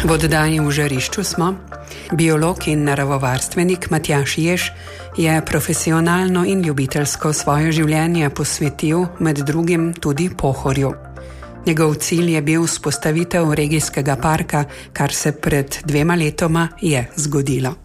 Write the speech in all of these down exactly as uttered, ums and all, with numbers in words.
V oddaji V žarišču smo. Biolog in naravovarstvenik Matjaž Jež je profesionalno in ljubiteljsko svoje življenje posvetil med drugim tudi Pohorju. Njegov cilj je bil vzpostavitev regijskega parka, kar se pred dvema letoma je zgodilo.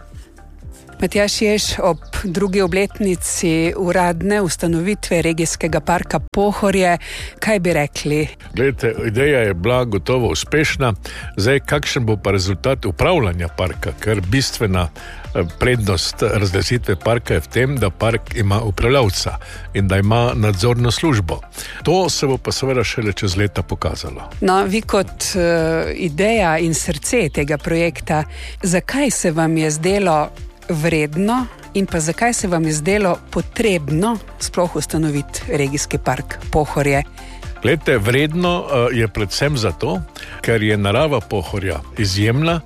Matjaž Jež, ob drugi obletnici uradne ustanovitve regijskega parka Pohorje, kaj bi rekli? Glejte, ideja je bila gotovo uspešna. Zdaj, kakšen bo pa rezultat upravljanja parka, ker bistvena prednost razglasitve parka je v tem, da park ima upravljavca in da ima nadzorno službo. To se bo pa seveda šele čez leta pokazalo. No, vi kot uh, ideja in srce tega projekta, zakaj se vam je zdelo vredno in pa zakaj se vam je zdelo potrebno sploh ustanoviti regijski park Pohorje? Glejte, vredno je predvsem zato, ker je narava Pohorja izjemna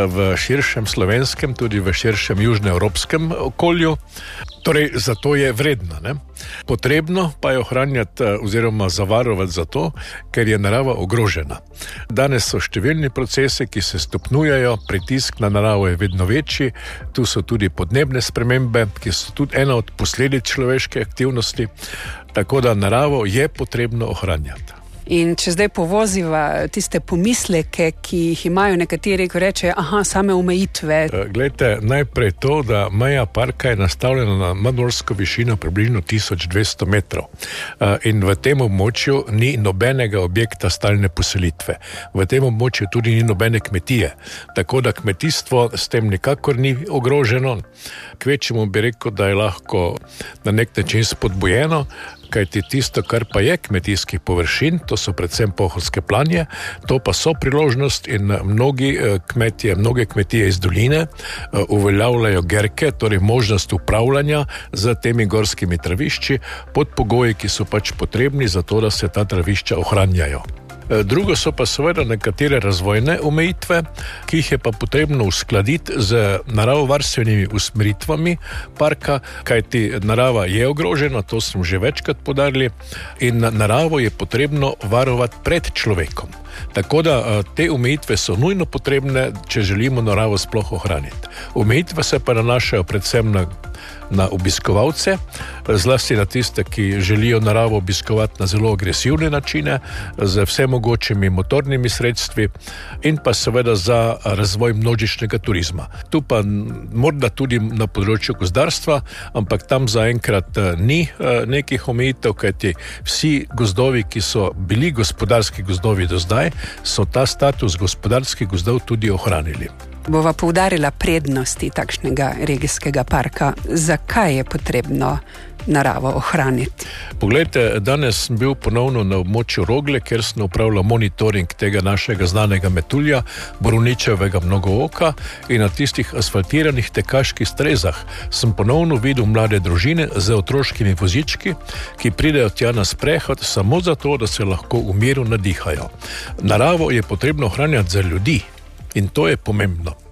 v širšem slovenskem, tudi v širšem južnoevropskem okolju. Torej, zato je vredno, ne? Potrebno pa je ohranjati oziroma zavarovati zato, ker je narava ogrožena. Danes so številni procesi, ki se stopnjujejo, pritisk na naravo je vedno večji, tu so tudi podnebne spremembe, ki so tudi ena od posledic človeške aktivnosti, tako da naravo je potrebno ohranjati. In če zdaj povoziva tiste pomisleke, ki jih imajo nekateri, ko reče, aha, same omejitve. Glejte, najprej to, da meja parka je nastavljena na nadmorsko višino približno tisoč dvesto metrov. In v tem območju ni nobenega objekta stalne poselitve. V tem območju tudi ni nobene kmetije. Tako da kmetijstvo s tem nikakor ni ogroženo. Kvečemu bi rekel, da je lahko na nek način spodbujeno, kajti tisto, kar pa je kmetijskih površin, to so predvsem pohorske planje, to pa so priložnost in mnogi kmetje, mnoge kmetije iz doline uveljavljajo gerke, torej možnost upravljanja z temi gorskimi travišči pod pogoji, ki so pač potrebni za to, da se ta travišča ohranjajo. Drugo so pa seveda nekatere razvojne omejitve, ki jih je pa potrebno uskladiti z naravovarstvenimi usmeritvami parka, kajti narava je ogrožena, to smo že večkrat poudarili, in naravo je potrebno varovati pred človekom. Tako da te omejitve so nujno potrebne, če želimo naravo sploh ohraniti. Omejitve se pa nanašajo predvsem na na obiskovalce, zlasti na tiste, ki želijo naravo obiskovati na zelo agresivne načine, z vsemogočimi motornimi sredstvi in pa seveda za razvoj množičnega turizma. Tu pa morda tudi na področju gozdarstva, ampak tam zaenkrat ni nekih omejitev, kajti vsi gozdovi, ki so bili gospodarski gozdovi do zdaj, so ta status gospodarskih gozdov tudi ohranili. Bova poudarila prednosti takšnega regijskega parka. Zakaj je potrebno naravo ohraniti? Poglejte, danes sem bil ponovno na območju Rogle, kjer sem upravljal monitoring tega našega znanega metulja, borovničevega mnogooka, in na tistih asfaltiranih tekaških strezah sem ponovno videl mlade družine z otroškimi vozički, ki pridejo tja na sprehod samo zato, da se lahko v miru nadihajo. Naravo je potrebno ohranjati za ljudi in to je pomembno.